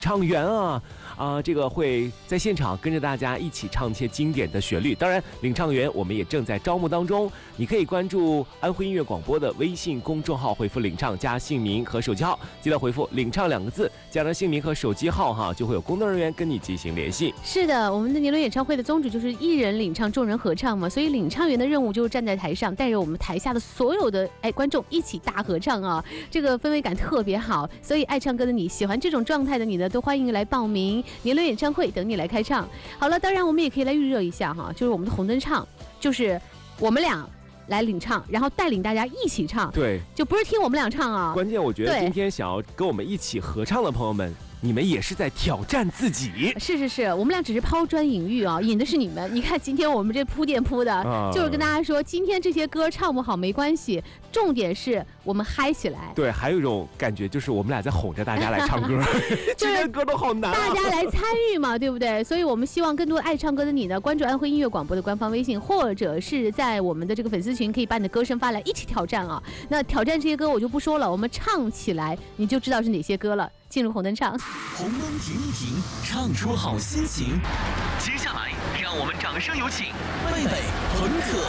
唱员这个会在现场跟着大家一起唱一些经典的旋律。当然，领唱员我们也正在招募当中，你可以关注安徽音乐广播的微信公众号，回复领唱加姓名和手机号，记得回复领唱2个字，加上姓名和手机号就会有工作人员跟你进行联系。 是的，我们的年轮演唱会的宗旨就是一人领唱，众人合唱嘛，所以领唱员的任务就是站在台上，带着我们台下的所有的观众一起大合唱啊，这个氛围感特别好。所以爱唱歌的你，喜欢这种状态的你呢，都欢迎来报名年轮演唱会，等你来开唱。好了，当然我们也可以来预热一下哈，就是我们的红灯唱，就是我们俩来领唱，然后带领大家一起唱。 对， 就不是听我们俩唱啊。 关键我觉得今天想要跟我们一起合唱的朋友们，你们也是在挑战自己。 是，我们俩只是抛砖引玉啊，引的是你们。你看今天我们这铺垫铺的，就是跟大家说，今天这些歌唱不好没关系，重点是我们嗨起来。 对，还有一种感觉就是我们俩在哄着大家来唱歌，这些歌都好难大家来参与嘛，对不对？所以我们希望更多爱唱歌的你呢，关注安徽音乐广播的官方微信，或者是在我们的这个粉丝群，可以把你的歌声发来，一起挑战啊。那挑战这些歌我就不说了，我们唱起来你就知道是哪些歌了。进入红灯唱， 红灯停一停，唱出好心情。接下来让我们掌声有请贝贝彭可。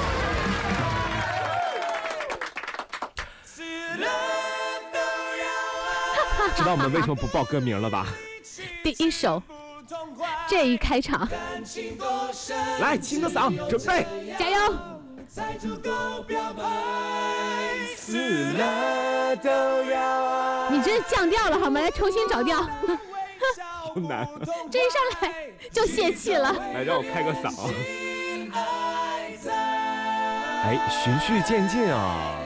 知道我们为什么不报歌名了吧？ 第一首，这一开场， 来清个嗓，准备， 加油！ 死了都要爱。 你这是降调了好吗？来重新找调。 好难， 这一上来就泄气了。 来，让我开个嗓。循序渐进啊。